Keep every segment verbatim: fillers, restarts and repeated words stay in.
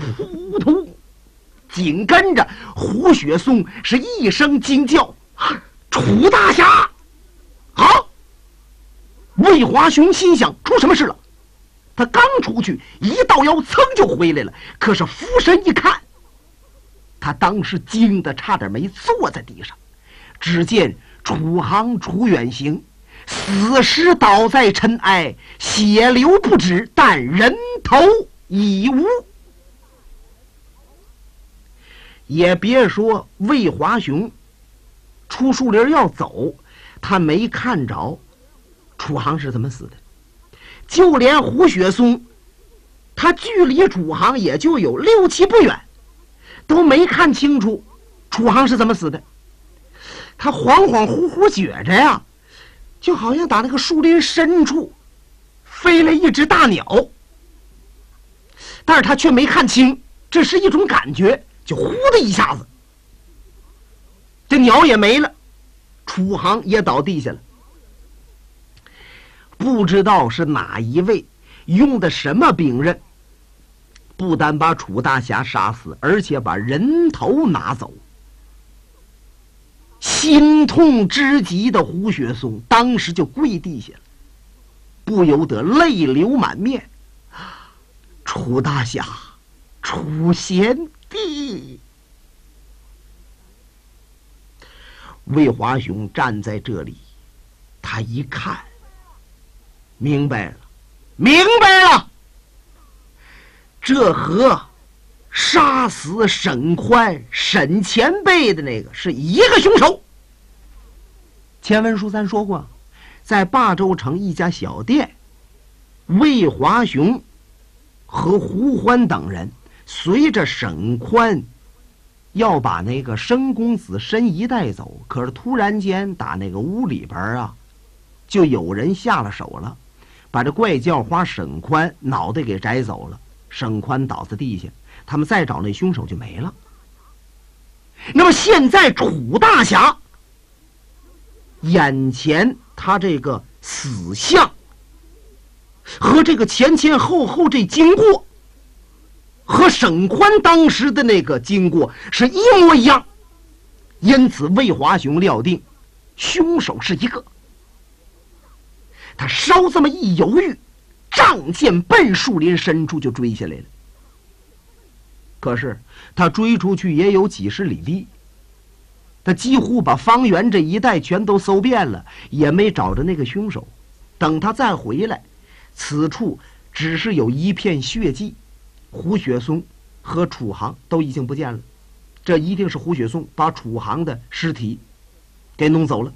突突，紧跟着胡雪松是一声惊叫：“楚大侠！”好，魏华雄心想出什么事了？他刚出去，一道妖噌就回来了。可是俯身一看，他当时惊得差点没坐在地上。只见楚航、楚远行死尸倒在尘埃，血流不止，但人头已无。也别说魏华雄出树林要走，他没看着楚航是怎么死的。就连胡雪松，他距离楚航也就有六七步远，都没看清楚楚航是怎么死的。他恍恍惚惚觉着呀，就好像打那个树林深处飞了一只大鸟，但是他却没看清，这是一种感觉，就呼的一下子，这鸟也没了，楚航也倒地下了。不知道是哪一位用的什么兵刃，不但把楚大侠杀死，而且把人头拿走。心痛之极的胡雪松当时就跪地下了，不由得泪流满面。楚大侠，楚贤弟！魏华雄站在这里，他一看明白了，明白了，这和杀死沈宽、沈前辈的那个是一个凶手。前文书咱说过，在霸州城一家小店，魏华雄和胡欢等人随着沈宽要把那个申公子申仪带走，可是突然间打那个屋里边啊，就有人下了手了，把这怪叫花沈宽脑袋给摘走了，沈宽倒在地下，他们再找那凶手就没了。那么现在楚大侠眼前他这个死相和这个前前后后这经过和沈宽当时的那个经过是一模一样，因此魏华雄料定凶手是一个。他稍这么一犹豫，仗剑奔树林深处就追下来了。可是他追出去也有几十里地，他几乎把方圆这一带全都搜遍了，也没找着那个凶手。等他再回来，此处只是有一片血迹，胡雪松和楚航都已经不见了。这一定是胡雪松把楚航的尸体给弄走了。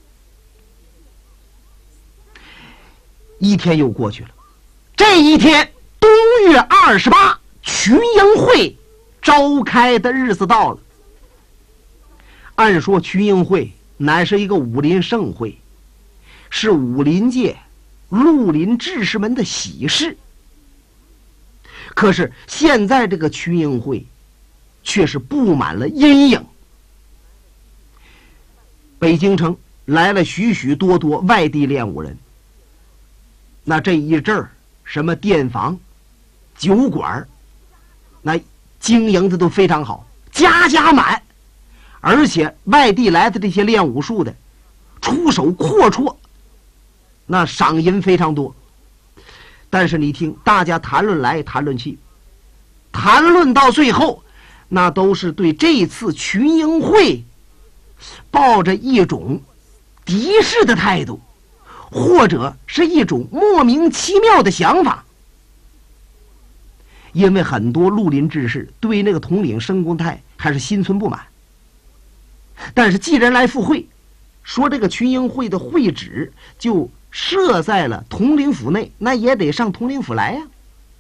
一天又过去了，这一天冬月二十八，群英会召开的日子到了。按说群英会乃是一个武林盛会，是武林界绿林志士们的喜事。可是现在这个群英会却是布满了阴影。北京城来了许许多多外地练武人，那这一阵儿什么店房、酒馆，那经营的都非常好，家家满。而且外地来的这些练武术的出手阔绰，那赏银非常多。但是你听大家谈论来谈论去，谈论到最后，那都是对这次群英会抱着一种敌视的态度，或者是一种莫名其妙的想法。因为很多绿林志士对那个统领申公泰还是心存不满，但是既然来赴会，说这个群英会的会址就设在了统领府内，那也得上统领府来呀。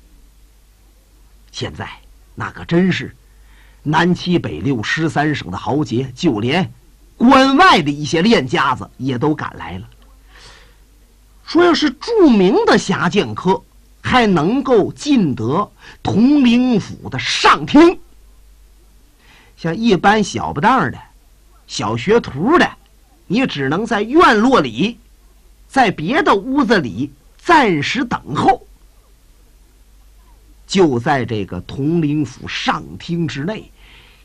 现在那可真是南七北六十三省的豪杰，就连关外的一些练家子也都赶来了。说要是著名的侠剑客还能够进得统领府的上厅，像一般小不当的小学徒的，你只能在院落里，在别的屋子里暂时等候。 就在这个统领府上厅之内，